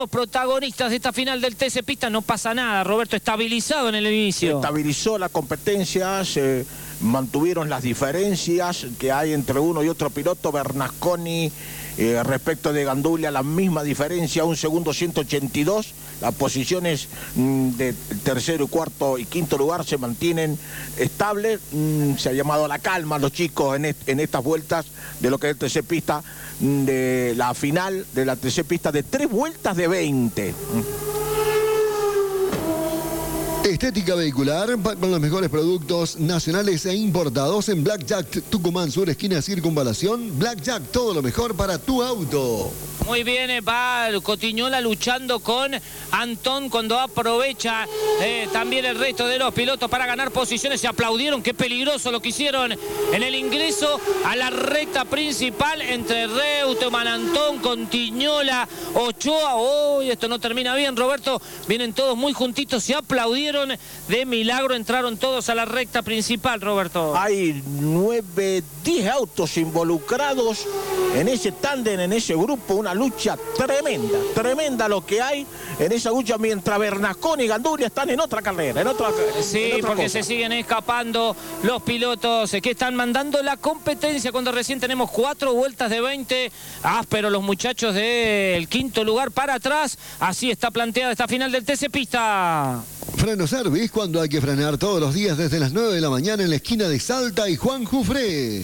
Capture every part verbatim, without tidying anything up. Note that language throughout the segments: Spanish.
Los protagonistas de esta final del T C Pista, no pasa nada, Roberto, estabilizado en el inicio. Estabilizó la competencia, se mantuvieron las diferencias que hay entre uno y otro piloto. Bernasconi eh, respecto de Gandulia, la misma diferencia, un segundo ciento ochenta y dos. Las posiciones mm, de tercero, cuarto y quinto lugar se mantienen estables. Mm, se ha llamado a la calma a los chicos en, est en estas vueltas de lo que es el T C Pista, mm, de la final de la T C Pista de tres vueltas de veinte. Estética vehicular con los mejores productos nacionales e importados en Blackjack, Tucumán Sur, esquina Circunvalación. Blackjack, todo lo mejor para tu auto. Muy bien, eh, va Cotiñola luchando con Antón cuando aprovecha eh, también el resto de los pilotos para ganar posiciones. Se aplaudieron, qué peligroso lo que hicieron en el ingreso a la recta principal entre Reutemann, Antón, Cotiñola, Ochoa. Oh, esto no termina bien, Roberto. Vienen todos muy juntitos, se aplaudieron de milagro, entraron todos a la recta principal, Roberto. Hay nueve, diez autos involucrados en ese tándem, en ese grupo, una lucha tremenda, tremenda lo que hay en esa lucha, mientras Bernasconi y Gandulia están en otra carrera, en otra Sí, en otra porque cosa. se siguen escapando los pilotos que están mandando la competencia cuando recién tenemos cuatro vueltas de veinte. Áspero los muchachos del quinto lugar para atrás. Así está planteada esta final del T C Pista. Freno Service, cuando hay que frenar todos los días desde las nueve de la mañana en la esquina de Salta y Juan Jufré.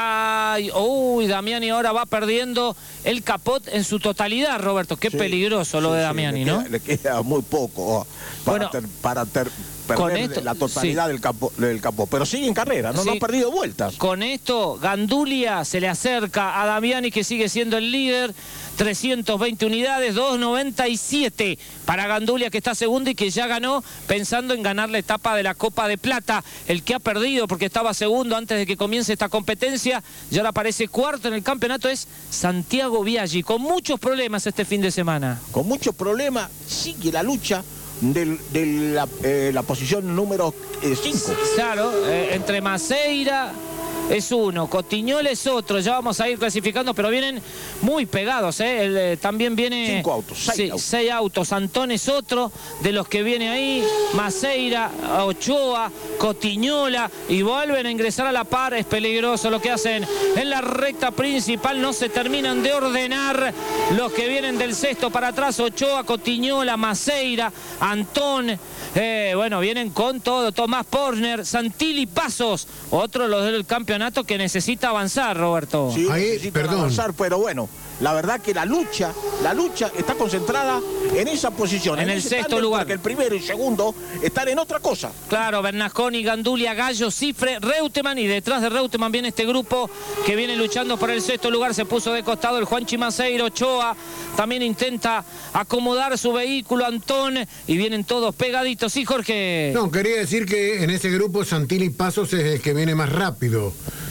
Ay, uy, Damiani ahora va perdiendo el capot en su totalidad, Roberto. Qué Sí, peligroso lo sí, de sí, Damiani, le ¿no? queda, le queda muy poco oh, para, Bueno, ter, para ter, perder con esto, la totalidad sí. del, capo, del capó. Pero sigue en carrera, no, Sí. no ha perdido vueltas. Con esto, Gandulia se le acerca a Damiani, que sigue siendo el líder. trescientas veinte unidades, dos noventa y siete para Gandulia, que está segundo y que ya ganó pensando en ganar la etapa de la Copa de Plata. El que ha perdido porque estaba segundo antes de que comience esta competencia y ahora aparece cuarto en el campeonato es Santiago Biaggi, con muchos problemas este fin de semana. Con muchos problemas sigue la lucha de, de la, eh, la posición número cinco. Claro, eh, entre Maceira es uno, Cotiñola es otro, ya vamos a ir clasificando, pero vienen muy pegados, ¿eh? El, eh, también viene... Cinco autos, seis sí, autos. seis autos, Antón es otro de los que viene ahí, Maceira, Ochoa, Cotiñola, y vuelven a ingresar a la par. Es peligroso lo que hacen en la recta principal, no se terminan de ordenar los que vienen del sexto para atrás, Ochoa, Cotiñola, Maceira, Antón, eh, bueno, vienen con todo, Tomás Porner, Santilli, Pasos, otro los del campeonato que necesita avanzar, Roberto. Sí, Ahí, necesitan perdón. avanzar, pero bueno, la verdad que la lucha, la lucha está concentrada en esa posición. En el ese sexto tándem, lugar. Porque el primero y segundo están en otra cosa. Claro, Bernasconi, Gandulia, Gallo, Cifre, Reutemann, y detrás de Reutemann viene este grupo que viene luchando por el sexto lugar. Se puso de costado el Juanchi Maceiro, Ochoa también intenta acomodar su vehículo, Antón, y vienen todos pegaditos. Sí, Jorge. No, quería decir que en ese grupo Santilli Pasos es el que viene más rápido.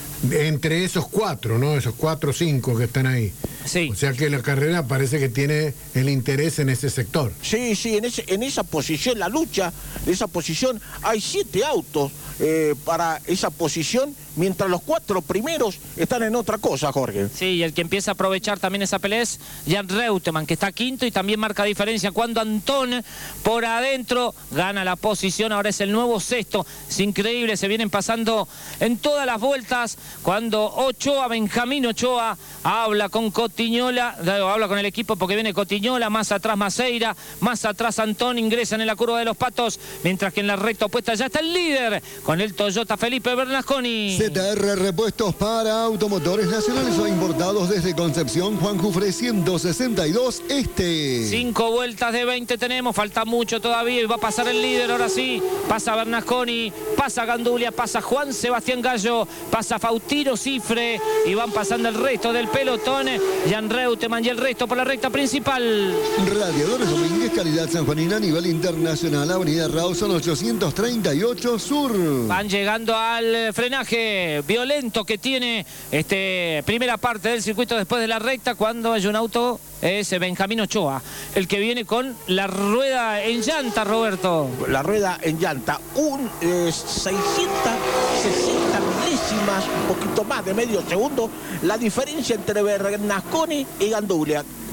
Entre esos cuatro, ¿no? Esos cuatro o cinco que están ahí. Sí. O sea que la carrera parece que tiene el interés en ese sector. Sí, sí, en, ese, en esa posición, la lucha de esa posición, hay siete autos eh, para esa posición, mientras los cuatro primeros están en otra cosa, Jorge. Sí, y el que empieza a aprovechar también esa pelea es Jan Reutemann, que está quinto y también marca diferencia cuando Antón por adentro gana la posición. Ahora es el nuevo sexto. Es increíble, se vienen pasando en todas las vueltas. Cuando Ochoa, Benjamín Ochoa, habla con Cotiñola, habla con el equipo porque viene Cotiñola, más atrás Maceira, más atrás Antón, ingresan en la curva de los Patos, mientras que en la recta opuesta ya está el líder con el Toyota Felipe Bernasconi. Z R Repuestos para automotores nacionales o importados desde Concepción, Juan Jufré ciento sesenta y dos Este. Cinco vueltas de veinte tenemos, falta mucho todavía y va a pasar el líder, ahora sí. Pasa Bernasconi, pasa Gandulia, pasa Juan Sebastián Gallo, pasa Faustino Cifre y van pasando el resto del pelotón. Jan Reutemann y el resto por la recta principal. Radiadores Domínguez, calidad sanjuanina a nivel internacional, avenida Rawson ochocientos treinta y ocho Sur. Van llegando al frenaje violento que tiene este primera parte del circuito después de la recta, cuando hay un auto, es Benjamín Ochoa, el que viene con la rueda en llanta, Roberto. La rueda en llanta, un eh, seiscientas sesenta milésimas, un poquito más de medio segundo, la diferencia entre Bernasconi y Gandulia.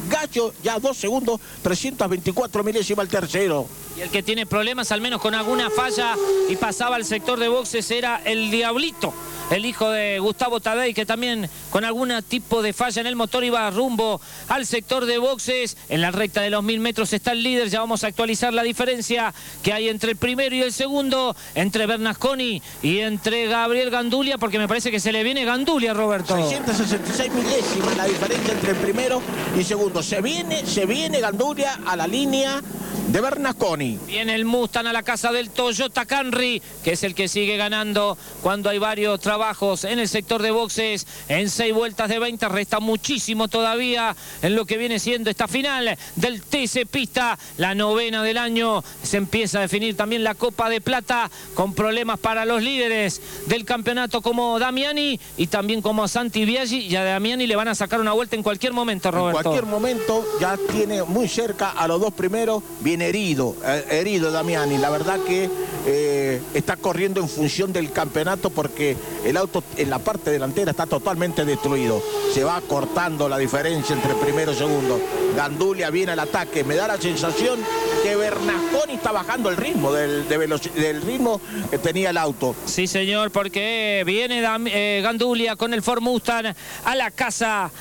Gallo ya dos segundos, trescientos veinticuatro milésimas al tercero. Y el que tiene problemas, al menos con alguna falla, y pasaba al sector de boxes, era el Diablito, el hijo de Gustavo Tadei, que también con algún tipo de falla en el motor iba rumbo al sector de boxes. En la recta de los mil metros está el líder. Ya vamos a actualizar la diferencia que hay entre el primero y el segundo, entre Bernasconi y entre Gabriel Gandulia, porque me parece que se le viene Gandulia, Roberto. seiscientos sesenta y seis milésimas la diferencia entre el primero y segundo. Se viene, se viene Gandulia a la línea de Bernasconi. Viene el Mustang a la casa del Toyota Camry, que es el que sigue ganando cuando hay varios trabajos en el sector de boxes. En seis vueltas de veinte resta muchísimo todavía en lo que viene siendo esta final del T C Pista, la novena del año. Se empieza a definir también la Copa de Plata, con problemas para los líderes del campeonato como Damiani y también como Santi Biaggi. Y a Damiani le van a sacar una vuelta en cualquier momento, Roberto. En cualquier momento, ya tiene muy cerca a los dos primeros. Viene herido, eh, herido Damiani. La verdad que eh, está corriendo en función del campeonato, porque el auto en la parte delantera está totalmente destruido. Se va cortando la diferencia entre primero y segundo. Gandulia viene al ataque. Me da la sensación que Bernasconi está bajando el ritmo del, de del ritmo que tenía el auto. Sí, señor, porque viene eh, Gandulia con el Ford Mustang a la casa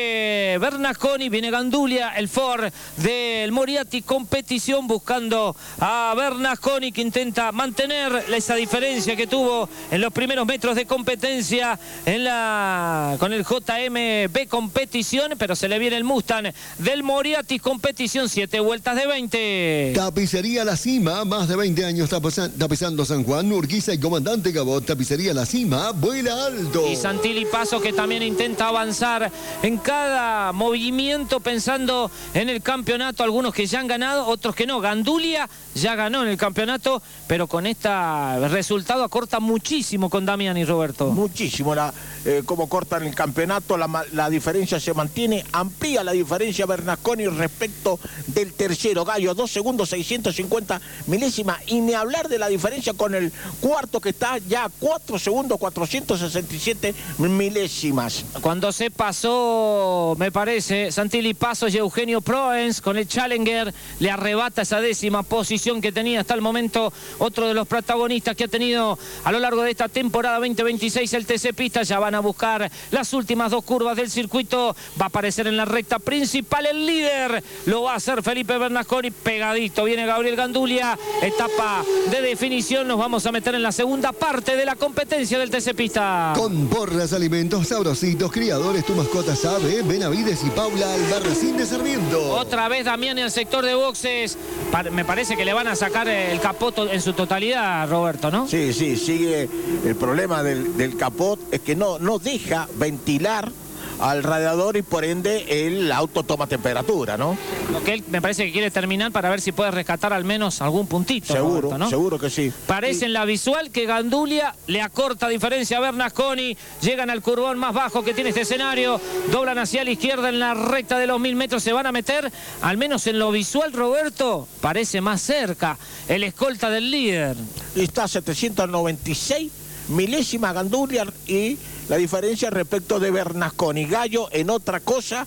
de Bernasconi. Viene Gandulia, el Ford del Moriarty Competición, buscando a Bernasconi, que intenta mantener esa diferencia que tuvo en los primeros metros de competencia en la con el J M B Competición, pero se le viene el Mustang del Moriarty Competición, siete vueltas de veinte. Tapicería La Cima, más de veinte años tapizando San Juan, Urquiza y Comandante Cabot. Tapicería La Cima, vuela alto. Y Santilli Paso, que también intenta avanzar en cada movimiento pensando en el campeonato. Algunos que ya han ganado, otros que no. Gandulia ya ganó en el campeonato, pero con este resultado acorta muchísimo con Damiani, Roberto. Muchísimo, la, eh, como cortan el campeonato, la, la diferencia se mantiene, amplía la diferencia Bernasconi respecto del tercero. Gallo, dos segundos, seiscientos cincuenta milésimas, y ni hablar de la diferencia con el cuarto, que está ya a cuatro segundos, cuatrocientos sesenta y siete milésimas. Cuando se pasó, me parece, Santilli Pasos y Eugenio Proens con el Challenger, le arrebata esa décima posición que tenía hasta el momento otro de los protagonistas que ha tenido a lo largo de esta temporada veinte veintiséis el T C Pista. Ya van a buscar las últimas dos curvas del circuito. Va a aparecer en la recta principal el líder, lo va a hacer Felipe Bernasconi. Pegadito viene Gabriel Gandulia, etapa de definición. Nos vamos a meter en la segunda parte de la competencia del T C Pista. Con Porras Alimentos Sabrositos, criadores, tu mascota sabe, Benavides y Paula Albarracín de Sarmiento. Otra vez Damiani al sector de boxes. Me parece que le van a sacar el capot en su totalidad, Roberto, ¿no? Sí, sí, sigue el problema del, del capot, es que no, no deja ventilar al radiador y por ende el auto toma temperatura, ¿no? Lo que él me parece que quiere terminar para ver si puede rescatar al menos algún puntito. Seguro, Roberto, ¿no? Seguro que sí. Parece sí. En la visual que Gandulia le acorta diferencia a Bernasconi. Llegan al curvón más bajo que tiene este escenario, doblan hacia la izquierda en la recta de los mil metros, se van a meter, al menos en lo visual, Roberto, parece más cerca el escolta del líder. Y está a setecientos noventa y seis milésimas Gandulia, y la diferencia respecto de Bernasconi. Gallo en otra cosa,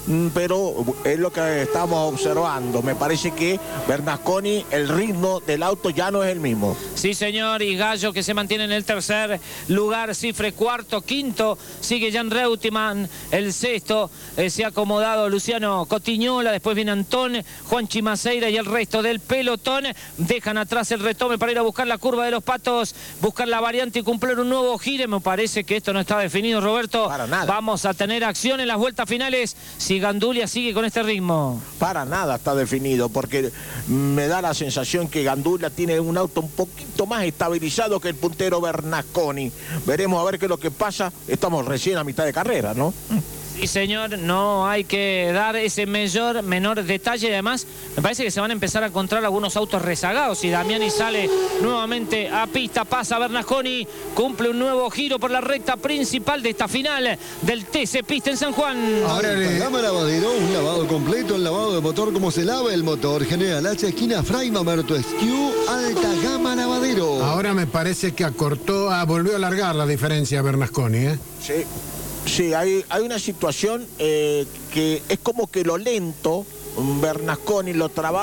pero es lo que estamos observando. Me parece que Bernasconi, el ritmo del auto ya no es el mismo. Sí, señor, y Gallo que se mantiene en el tercer lugar, Cifre cuarto, quinto, sigue Jan Reutemann, el sexto, eh, se ha acomodado Luciano Cotiñola, después viene Antón, Juan Chimaceira y el resto del pelotón. Dejan atrás el retome para ir a buscar la curva de los Patos, buscar la variante y cumplir un nuevo gire. Me parece que esto no está definido, Roberto. Para nada. Vamos a tener acción en las vueltas finales si Gandulia sigue con este ritmo. Para nada está definido, porque me da la sensación que Gandulia tiene un auto un poquito más estabilizado que el puntero Bernasconi. Veremos a ver qué es lo que pasa. Estamos recién a mitad de carrera, ¿no? Sí, señor, no hay que dar ese mayor, menor detalle. Además, me parece que se van a empezar a encontrar algunos autos rezagados. Y Damiani sale nuevamente a pista, pasa Bernasconi, cumple un nuevo giro por la recta principal de esta final del T C Pista en San Juan. Ahora le Gama Lavadero, un lavado completo, el lavado de motor, como se lava el motor. General H, esquina Fray Mamerto Esquiu, Alta Gama Lavadero. Ahora me parece que acortó, ah, volvió a alargar la diferencia Bernasconi, ¿eh? Sí. Sí, hay, hay una situación eh, que es como que lo lento, Bernasconi lo trabaja.